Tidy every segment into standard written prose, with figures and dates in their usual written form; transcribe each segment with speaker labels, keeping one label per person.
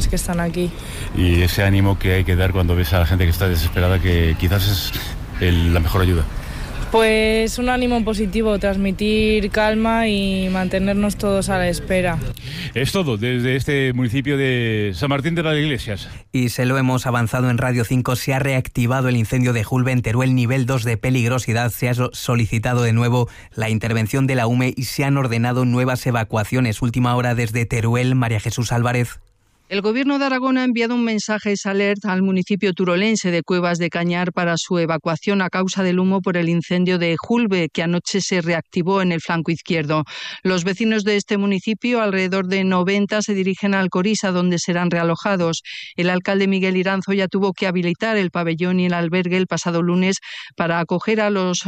Speaker 1: personas que están aquí.
Speaker 2: Y ese ánimo que hay que dar cuando ves a la gente que está desesperada, que quizás es la mejor ayuda.
Speaker 1: Pues un ánimo positivo, transmitir calma y mantenernos todos a la espera.
Speaker 2: Es todo desde este municipio de San Martín de las Iglesias.
Speaker 3: Y se lo hemos avanzado en Radio 5, se ha reactivado el incendio de Julbe en Teruel, nivel 2 de peligrosidad. Se ha solicitado de nuevo la intervención de la UME y se han ordenado nuevas evacuaciones. Última hora desde Teruel, María Jesús Álvarez.
Speaker 4: El Gobierno de Aragón ha enviado un mensaje alert al municipio turolense de Cuevas de Cañar para su evacuación a causa del humo por el incendio de Julbe, que anoche se reactivó en el flanco izquierdo. Los vecinos de este municipio, alrededor de 90, se dirigen a Alcorisa, donde serán realojados. El alcalde Miguel Iranzo ya tuvo que habilitar el pabellón y el albergue el pasado lunes para acoger a los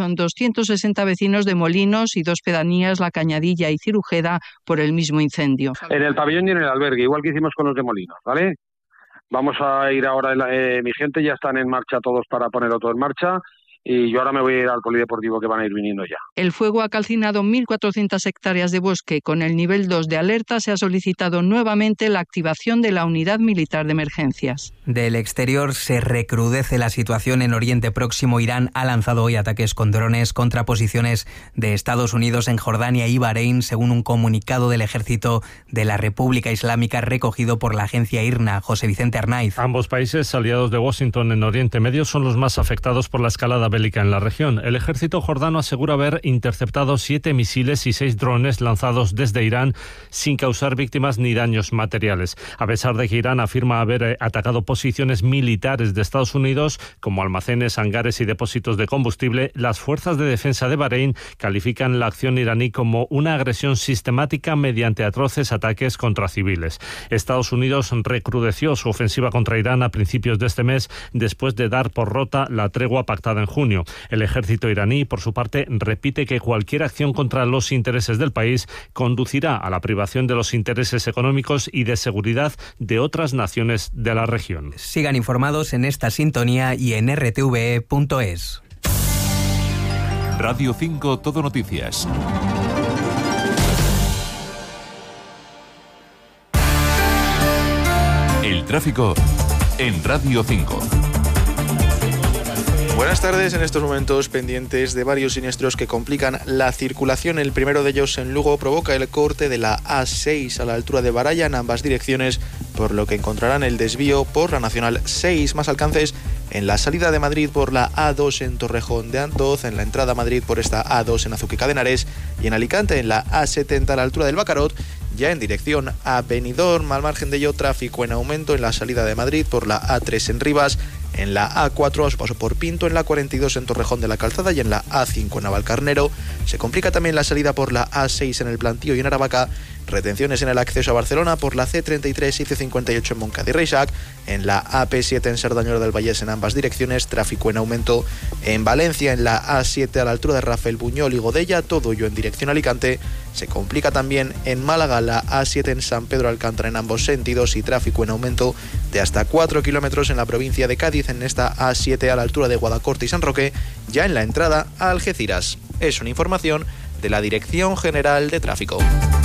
Speaker 4: 260 vecinos de Molinos y 2 pedanías, La Cañadilla y Cirujeda, por el mismo incendio.
Speaker 5: En el pabellón y en el albergue, igual que hicimos con los de Molinos, ¿vale? Vamos a ir ahora, mi gente ya están en marcha todos para ponerlo todo en marcha y yo ahora me voy a ir al polideportivo que van a ir viniendo ya.
Speaker 4: El fuego ha calcinado 1.400 hectáreas de bosque. Con el nivel 2 de alerta se ha solicitado nuevamente la activación de la Unidad Militar de Emergencias.
Speaker 3: Del exterior se recrudece la situación en Oriente Próximo. Irán ha lanzado hoy ataques con drones contra posiciones de Estados Unidos en Jordania y Bahrein, según un comunicado del Ejército de la República Islámica recogido por la agencia IRNA. José Vicente Arnaiz.
Speaker 6: Ambos países, aliados de Washington en Oriente Medio, son los más afectados por la escalada bélica en la región. El ejército jordano asegura haber interceptado 7 misiles y 6 drones lanzados desde Irán sin causar víctimas ni daños materiales. A pesar de que Irán afirma haber atacado posiciones militares de Estados Unidos, como almacenes, hangares y depósitos de combustible, las fuerzas de defensa de Bahrein califican la acción iraní como una agresión sistemática mediante atroces ataques contra civiles. Estados Unidos recrudeció su ofensiva contra Irán a principios de este mes, después de dar por rota la tregua pactada en junio. El ejército iraní, por su parte, repite que cualquier acción contra los intereses del país conducirá a la privación de los intereses económicos y de seguridad de otras naciones de la región.
Speaker 3: Sigan informados en esta sintonía y en rtve.es.
Speaker 7: Radio 5 Todo Noticias. El tráfico en Radio 5.
Speaker 8: Buenas tardes, en estos momentos pendientes de varios siniestros que complican la circulación. El primero de ellos en Lugo provoca el corte de la A6 a la altura de Baralla en ambas direcciones, por lo que encontrarán el desvío por la Nacional 6. Más alcances en la salida de Madrid por la A2 en Torrejón de Antoz, en la entrada a Madrid por esta A2 en Azuqueca de Henares y en Alicante en la A70 a la altura del Bacarot, ya en dirección a Benidorm. Al margen de ello, tráfico en aumento en la salida de Madrid por la A3 en Rivas, en la A4 a su paso por Pinto, en la 42 en Torrejón de la Calzada y en la A5 en Navalcarnero. Se complica también la salida por la A6 en el Plantío y en Aravaca. Retenciones en el acceso a Barcelona por la C33 y C58 en Montcada y Reixac, en la AP7 en Cerdañola del Vallès en ambas direcciones, tráfico en aumento en Valencia, en la A7 a la altura de Rafael Buñol y Godella, todo ello en dirección a Alicante. Se complica también en Málaga la A7 en San Pedro Alcántara en ambos sentidos y tráfico en aumento de hasta 4 kilómetros en la provincia de Cádiz, en esta A7 a la altura de Guadacorte y San Roque, ya en la entrada a Algeciras. Es una información de la Dirección General de Tráfico.